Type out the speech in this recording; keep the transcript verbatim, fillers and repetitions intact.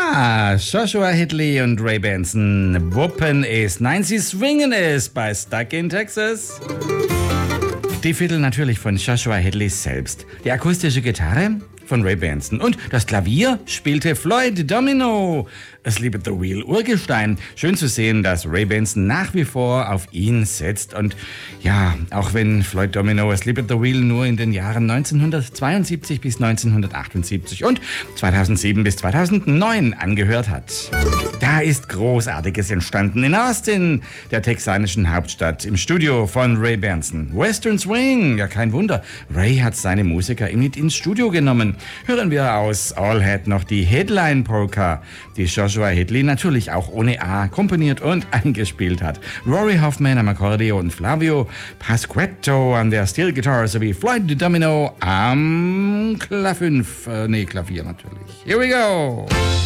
Ja, Joshua Hitley und Ray Benson wuppen es. Nein, sie swingen es bei Stuck in Texas. Die Fiddle natürlich von Joshua Hitley selbst. Die akustische Gitarre von Ray Benson. Und das Klavier spielte Floyd Domino. Sleep at the Wheel Urgestein. Schön zu sehen, dass Ray Benson nach wie vor auf ihn setzt. Und ja, auch wenn Floyd Domino Sleep at the Wheel nur in den Jahren neunzehnhundertzweiundsiebzig bis neunzehnhundertachtundsiebzig und zweitausendsieben bis zweitausendneun angehört hat. Da ist Großartiges entstanden in Austin, der texanischen Hauptstadt, im Studio von Ray Benson. Western Swing, ja kein Wunder. Ray hat seine Musiker mit ins Studio genommen. Hören wir aus All Hat noch die Headline Polka, die Joshua Hitley natürlich auch ohne A komponiert und eingespielt hat. Rory Hoffman am Akkordeon, Flavio Pasquetto an der Steelgitarre sowie Floyd Domino am Klav fünf, äh, nee, Klavier natürlich. Here we go!